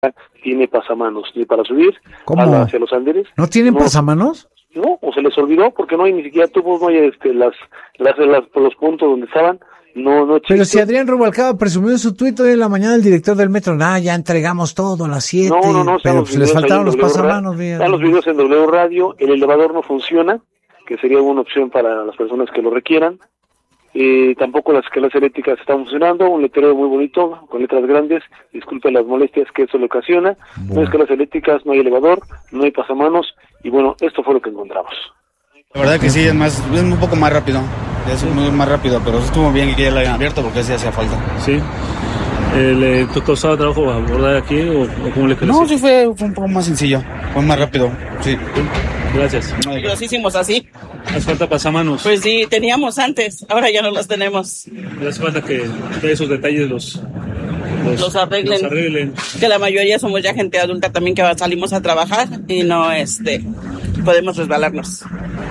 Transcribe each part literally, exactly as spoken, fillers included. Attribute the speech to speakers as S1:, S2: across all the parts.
S1: tiene pasamanos, ni para subir
S2: ¿Cómo?
S1: hacia los Andes.
S2: ¿No tienen
S1: no,
S2: pasamanos?
S1: No, o se les olvidó porque no hay ni siquiera tubos, no hay este, las, las, las, los puntos donde estaban, no, no existe.
S2: Pero si Adrián Rubalcaba presumió en su tuit hoy en la mañana el director del metro, nah, ya entregamos todo a las siete,
S1: no, no, no,
S2: pero pues les faltaron los pasamanos.
S1: Ra- están los videos en W Radio, el elevador no funciona, que sería una opción para las personas que lo requieran. Eh, tampoco las escaleras eléctricas están funcionando, un letrero muy bonito, con letras grandes, disculpe las molestias que eso le ocasiona, bueno. No hay escaleras eléctricas, no hay elevador, no hay pasamanos, y bueno, esto fue lo que encontramos.
S3: La verdad que sí, es más, es un poco más rápido, es muy más rápido, pero estuvo bien que ya lo hayan abierto porque sí hacía falta.
S4: Sí. Eh, ¿Le costaba trabajo abordar aquí o, o cómo le crees?
S3: No, sí fue, fue un poco más sencillo, fue más rápido, sí.
S4: Gracias.
S5: Los hicimos así.
S4: ¿Hace falta pasamanos?
S5: Pues sí, teníamos antes, ahora ya no los tenemos.
S4: Le hace falta que, que esos detalles los, los,
S5: los, arreglen.
S4: los arreglen.
S5: Que la mayoría somos ya gente adulta también que salimos a trabajar y no este podemos resbalarnos.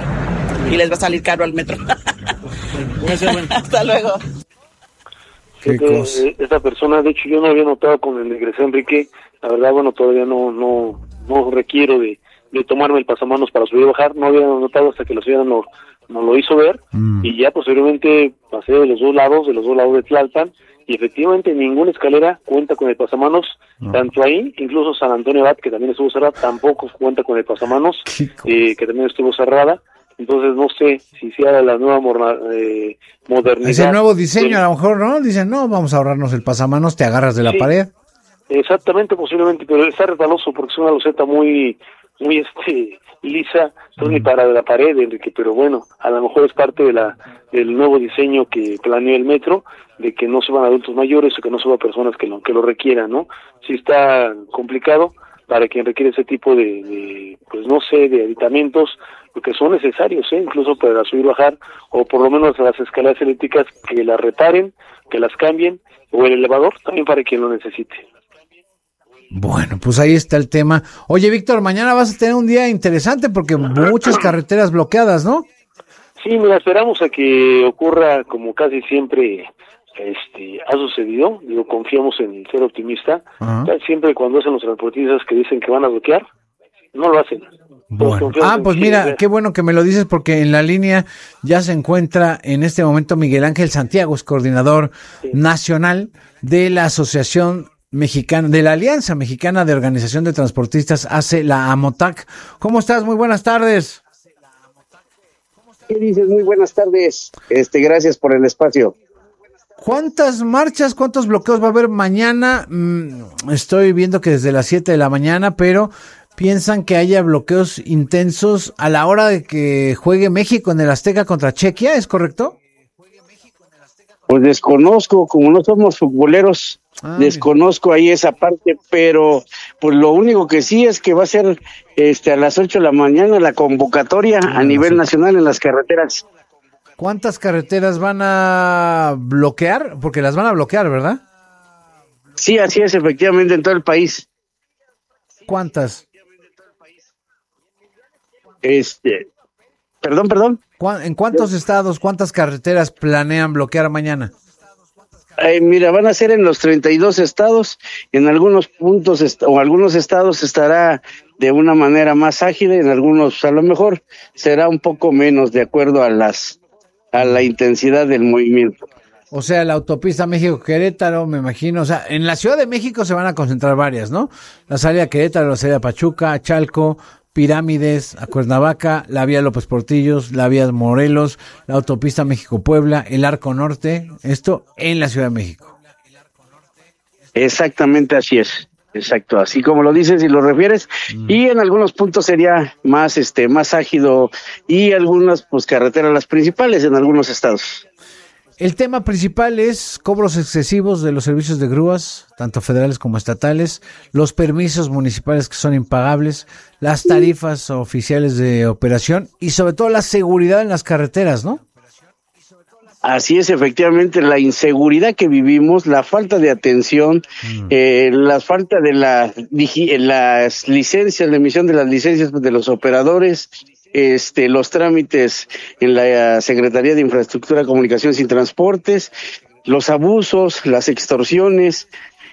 S5: Y les va a salir caro al metro.
S4: Gracias, bueno.
S5: Hasta luego.
S2: ¿Qué
S1: este,
S2: cosa?
S1: Esta persona, de hecho, yo no había notado con el egresado Enrique, la verdad, bueno, todavía no no no requiero de, de tomarme el pasamanos para subir y bajar, no había notado hasta que la ciudad nos no lo hizo ver, mm. y ya posteriormente pasé de los dos lados, de los dos lados de Tlalpan, y efectivamente ninguna escalera cuenta con el pasamanos, no. Tanto ahí, incluso San Antonio Abad, que también estuvo cerrada, tampoco cuenta con el pasamanos, eh, que también estuvo cerrada. Entonces no sé si sea la nueva morna, eh, modernidad.
S2: Es el nuevo diseño, del... a lo mejor, ¿no? Dicen, no, vamos a ahorrarnos el pasamanos, te agarras de la
S1: sí,
S2: pared.
S1: Exactamente, posiblemente, pero está resbaloso porque es una loseta muy, muy este lisa, no mm. ni para la pared, Enrique, pero bueno, a lo mejor es parte de la del nuevo diseño que planeó el metro, de que no suban adultos mayores o que no suban personas que lo, que lo requieran, ¿no? Sí está complicado para quien requiere ese tipo de, de pues no sé, de aditamentos, porque son necesarios, ¿eh? Incluso para subir y bajar, o por lo menos las escaleras eléctricas que las reparen, que las cambien, o el elevador también para quien lo necesite.
S2: Bueno, pues ahí está el tema. Oye, Víctor, mañana vas a tener un día interesante porque muchas carreteras bloqueadas, ¿no?
S1: Sí, mira, esperamos a que ocurra como casi siempre este ha sucedido. Digo, confiamos en ser optimista. Uh-huh. Siempre cuando hacen los transportistas que dicen que van a bloquear, no lo hacen.
S2: Bueno. Ah, pues mira, qué bueno que me lo dices porque en la línea ya se encuentra en este momento Miguel Ángel Santiago, es coordinador sí. nacional de la Asociación Mexicana, de la Alianza Mexicana de Organización de Transportistas, hace la AMOTAC. ¿Cómo estás? Muy buenas tardes.
S6: ¿Qué dices? Muy buenas tardes. Este, gracias por el espacio.
S2: ¿Cuántas marchas, cuántos bloqueos va a haber mañana? Mm, estoy viendo que desde las siete de la mañana, pero piensan que haya bloqueos intensos a la hora de que juegue México en el Azteca contra Chequia, ¿es correcto?
S6: Pues desconozco, como no somos futboleros, ah, desconozco ahí esa parte, pero pues lo único que sí es que va a ser este a las ocho de la mañana la convocatoria ah, a nivel sí. nacional en las carreteras.
S2: ¿Cuántas carreteras van a bloquear? Porque las van a bloquear, ¿verdad?
S6: Sí, así es, efectivamente, en todo el país.
S2: ¿Cuántas?
S6: Este, perdón, perdón.
S2: ¿En cuántos estados, cuántas carreteras planean bloquear mañana?
S6: Eh, mira, van a ser en los treinta y dos estados, en algunos puntos est- o algunos estados estará de una manera más ágil, en algunos a lo mejor será un poco menos de acuerdo a las a la intensidad del movimiento.
S2: O sea, la autopista México-Querétaro, me imagino, o sea, en la Ciudad de México se van a concentrar varias, ¿no? La salida Querétaro, la salida Pachuca, Chalco, Pirámides, a Cuernavaca, la vía López Portillos, la vía Morelos, la autopista México-Puebla, el Arco Norte, esto en la Ciudad de México.
S6: Exactamente así es, exacto, así como lo dices y lo refieres, mm. y en algunos puntos sería más este más ágido y algunas pues carreteras las principales en algunos estados.
S2: El tema principal es cobros excesivos de los servicios de grúas, tanto federales como estatales, los permisos municipales que son impagables, las tarifas oficiales de operación y sobre todo la seguridad en las carreteras, ¿no?
S6: Así es, efectivamente, la inseguridad que vivimos, la falta de atención, mm. eh, la falta de la, las licencias, la emisión de las licencias de los operadores, este, los trámites en la Secretaría de Infraestructura, Comunicaciones y Transportes, los abusos, las extorsiones,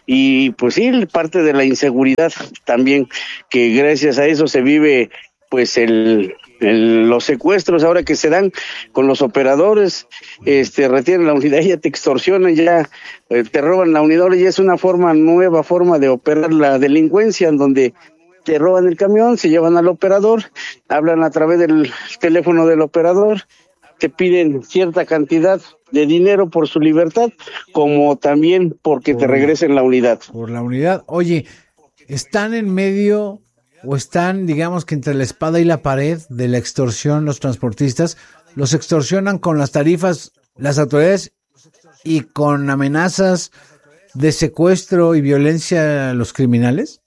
S6: y pues sí, parte de la inseguridad también, que gracias a eso se vive pues el, el los secuestros ahora que se dan con los operadores, este retienen la unidad, ya te extorsionan, ya eh, te roban la unidad, y es una forma nueva forma de operar la delincuencia, en donde te roban el camión, se llevan al operador, hablan a través del teléfono del operador, te piden cierta cantidad de dinero por su libertad, como también porque por, te regresen la unidad.
S2: Por la unidad. Oye, ¿están en medio o están, digamos que entre la espada y la pared de la extorsión los transportistas? ¿Los extorsionan con las tarifas las autoridades y con amenazas de secuestro y violencia a los criminales?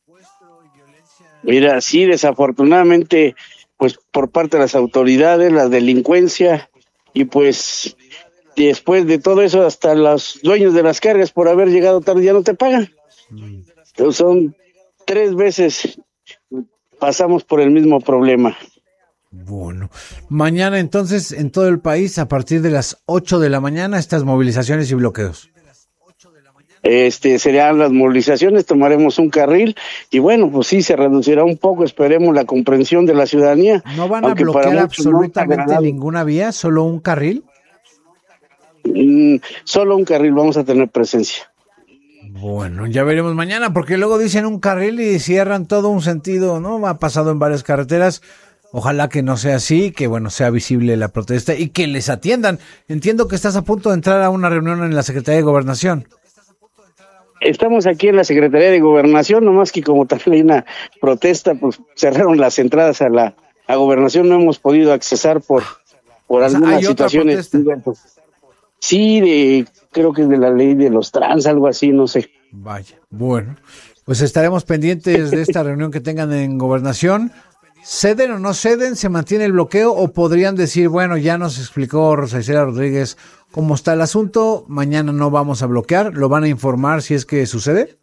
S6: Mira, sí, desafortunadamente, pues por parte de las autoridades, la delincuencia, y pues después de todo eso, hasta los dueños de las cargas por haber llegado tarde ya no te pagan. Entonces son tres veces pasamos por el mismo problema.
S2: Bueno, mañana entonces en todo el país a partir de las ocho de la mañana estas movilizaciones y bloqueos.
S6: Este serían las movilizaciones, tomaremos un carril y bueno, pues sí se reducirá un poco, esperemos la comprensión de la ciudadanía.
S2: ¿No van a bloquear absolutamente no ninguna vía, solo un carril?
S6: Mm, solo un carril vamos a tener presencia.
S2: Bueno, ya veremos mañana, porque luego dicen un carril y cierran todo un sentido, ¿no? Ha pasado en varias carreteras. Ojalá que no sea así, que bueno, sea visible la protesta y que les atiendan. Entiendo que estás a punto de entrar a una reunión en la Secretaría de Gobernación.
S6: Estamos aquí en la Secretaría de Gobernación, nomás que como también hay una protesta, pues cerraron las entradas a la a Gobernación, no hemos podido accesar por, por o sea, algunas situaciones. Sí, de, creo que es de la ley de los trans, algo así, no sé.
S2: Vaya, bueno, pues estaremos pendientes de esta reunión que tengan en Gobernación. ¿Ceden o no ceden? ¿Se mantiene el bloqueo? ¿O podrían decir, bueno, ya nos explicó Rosa Isela Rodríguez cómo está el asunto, mañana no vamos a bloquear, lo van a informar si es que sucede?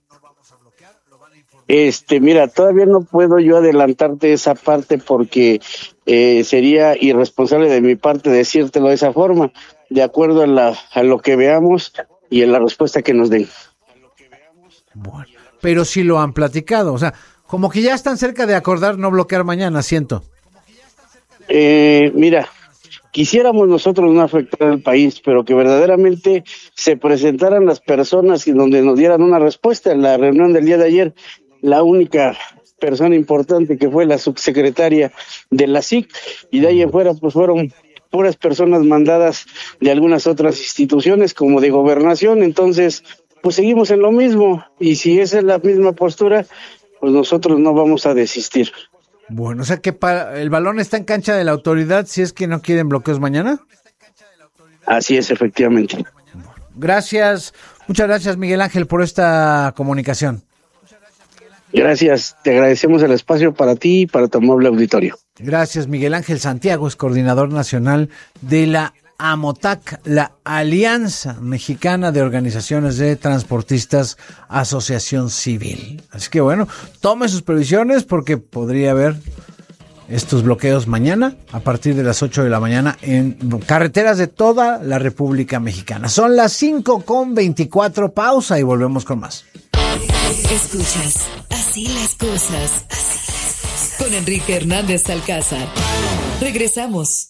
S6: Este, mira, todavía no puedo yo adelantarte esa parte porque eh, sería irresponsable de mi parte decírtelo de esa forma, de acuerdo a, la, a lo que veamos y en la respuesta que nos den.
S2: Bueno, pero sí lo han platicado, o sea, como que ya están cerca de acordar no bloquear mañana, siento.
S6: Eh, mira, quisiéramos nosotros no afectar al país, pero que verdaderamente se presentaran las personas y donde nos dieran una respuesta. En la reunión del día de ayer, la única persona importante que fue la subsecretaria de la S I C, y de ahí en fuera pues fueron puras personas mandadas de algunas otras instituciones como de Gobernación. Entonces pues seguimos en lo mismo, y si esa es la misma postura, pues nosotros no vamos a desistir.
S2: Bueno, o sea que para, el balón está en cancha de la autoridad si es que no quieren bloqueos mañana.
S6: Así es, efectivamente.
S2: Gracias, muchas gracias Miguel Ángel por esta comunicación.
S6: Gracias, te agradecemos el espacio para ti y para tu amable auditorio.
S2: Gracias, Miguel Ángel Santiago es coordinador nacional de la AMOTAC, la Alianza Mexicana de Organizaciones de Transportistas, Asociación Civil. Así que bueno, tome sus previsiones porque podría haber estos bloqueos mañana a partir de las ocho de la mañana en carreteras de toda la República Mexicana. Son las cinco con veinticuatro, pausa y volvemos con más.
S7: Escuchas, así las cosas, así las cosas. Con Enrique Hernández Alcázar. Regresamos.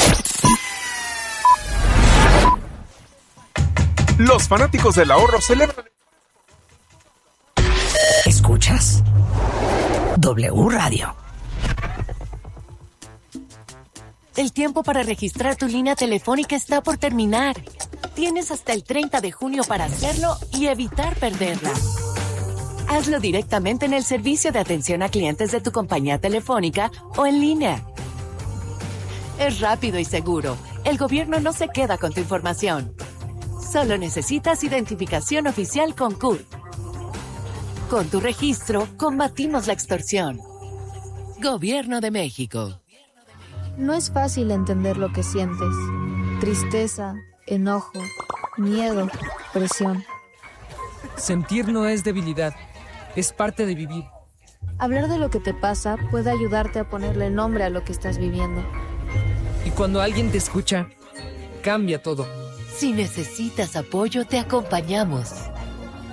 S8: Los fanáticos del ahorro celebran.
S7: Escuchas W Radio. El tiempo para registrar tu línea telefónica está por terminar. Tienes hasta el treinta de junio para hacerlo y evitar perderla. Hazlo directamente en el servicio de atención a clientes de tu compañía telefónica o en línea. Es rápido y seguro. El gobierno no se queda con tu información. Solo necesitas identificación oficial con C U R. Con tu registro, combatimos la extorsión. Gobierno de México.
S9: No es fácil entender lo que sientes. Tristeza, enojo, miedo, presión.
S10: Sentir no es debilidad, es parte de vivir.
S9: Hablar de lo que te pasa puede ayudarte a ponerle nombre a lo que estás viviendo.
S10: Y cuando alguien te escucha, cambia todo.
S7: Si necesitas apoyo, te acompañamos.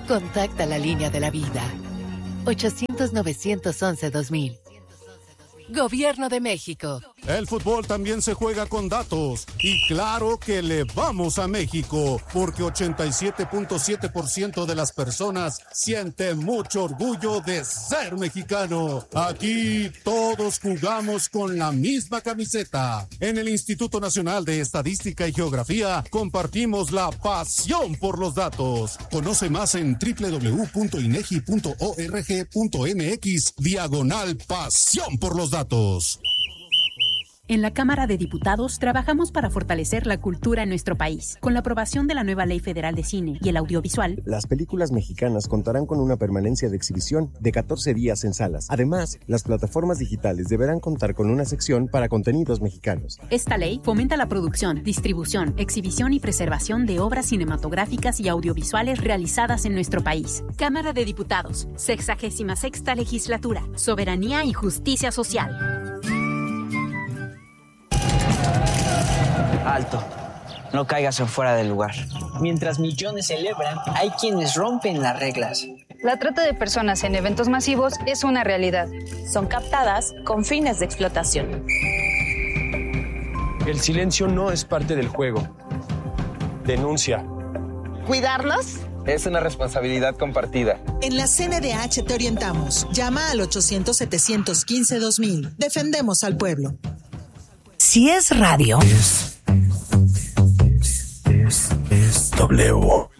S7: Contacta la línea de la vida. ochocientos, novecientos once, dos mil. Gobierno de México.
S11: El fútbol también se juega con datos. Y claro que le vamos a México, porque ochenta y siete punto siete por ciento de las personas siente mucho orgullo de ser mexicano. Aquí todos jugamos con la misma camiseta. En el Instituto Nacional de Estadística y Geografía compartimos la pasión por los datos. Conoce más en doble u doble u doble u punto inegi punto org punto mx diagonal pasión por los datos. Datos.
S12: En la Cámara de Diputados trabajamos para fortalecer la cultura en nuestro país. Con la aprobación de la nueva Ley Federal de Cine y el Audiovisual,
S13: las películas mexicanas contarán con una permanencia de exhibición de catorce días en salas. Además, las plataformas digitales deberán contar con una sección para contenidos mexicanos.
S12: Esta ley fomenta la producción, distribución, exhibición y preservación de obras cinematográficas y audiovisuales realizadas en nuestro país. Cámara de Diputados, sexagésima sexta legislatura, soberanía y justicia social.
S14: Alto, no caigas en fuera del lugar. Mientras millones celebran, hay quienes rompen las reglas.
S15: La trata de personas en eventos masivos es una realidad.
S16: Son captadas con fines de explotación.
S17: El silencio no es parte del juego. Denuncia.
S18: ¿Cuidarlos?
S19: Es una responsabilidad compartida.
S18: En la C N D H te orientamos. Llama al ochocientos, setecientos quince, dos mil. Defendemos al pueblo.
S20: Si es radio.
S21: Es, es, es, es W.